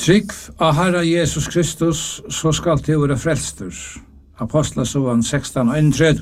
Trygg av Herra Jesus Kristus, så skal til være frelstur. Apostlasovan 16:31.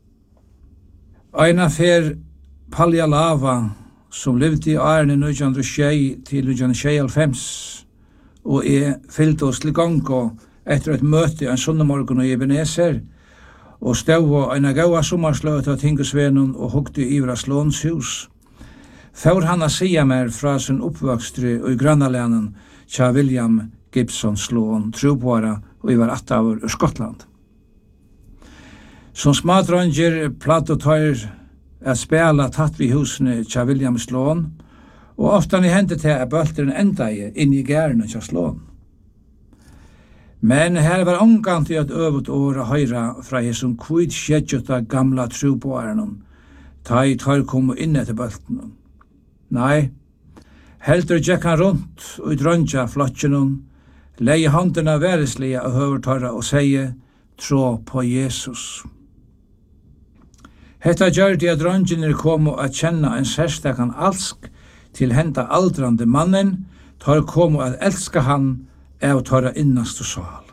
Eina fer Palja Lava, som levde i årene 1906 til 1996, og fylte oss til gang etter et møte en sunnmorgen i Ebenezer, og stod en gaua sommarsløt av Tingesvenen og hugde i Slåns hus. Før han a sia mer fra sin oppvøkstre og i grannalenen tja William Gibson Sloan, trupåra, og i var 8 år ur Skottland. Som smadronger platt tar at spela tatt vid husene tja William Sloan, og ofta ni hendte til at bølteren enda inn i gærne tja Sloan. Men her var omgant i et øvet år å høyra fra hesson kvitt skjedgjøtta gamla trupåaren, ta i tar kom inn etter bøltenen. Nei, heldur gekk han rundt og i drøntja flotjennom, leie håndena væreslige og høvertarra og seie, trå på Jesus. Hetta gjør de at drøntjene kom og at kjenna en særstakan alsk til henta aldrande mannen, tar kom og at elska han av tarra innast og sal.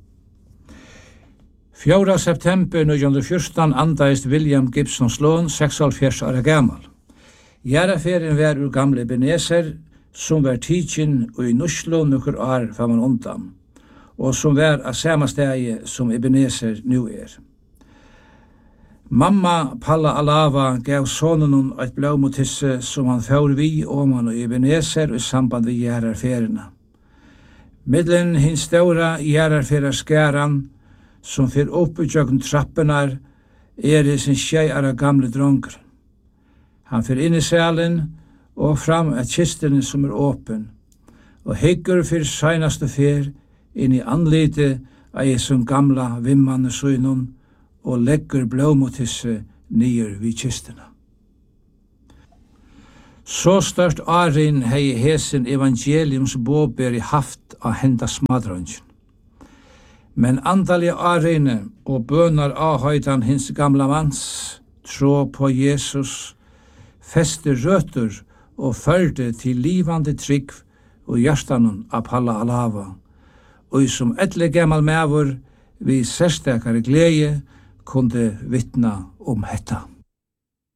4. september 1914 andaist William Gibson Sloan, 46 år gammal. Gjeraferien var ur gamle Ebenezer, som var tidsin og i Nuslo nukker år fra man undan, og som var av samme stegi som Ebenezer nu Mamma Palla Alava gav sonen et blåmotisse som han får vi om og Ebenezer i samband med gjeraferierna. Middelen hins stora gjeraferierskæran, som fyr opp i jøkken trappenar, i sin tjeiara gamle dronger. Han fyr inn i salen og fram at kistene som åpen, og hyggur fyr seinaste fyr inn i anlite av som gamla vimmane søgnon, og legger blåmotisse nyer vid kistene. Så størst Arin hei hesen evangeliums båber i haft av henda smadrøngen. Men antallige Arine og bønar avhøydan hins gamla mans, trå på Jesus, feste røtur og førde til livande trygg og hjertanen av Palla Alava, og som etle gammal mævur vi særstakare glede kunde vittna om hetta.